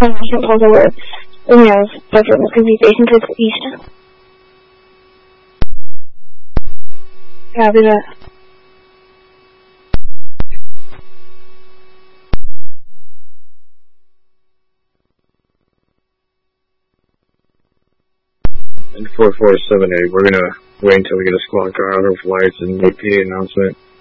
Also where, Bedford was going to be facing towards the east. Copy that. And 4478, we're gonna wait until we get a squad car out of lights and make the announcement.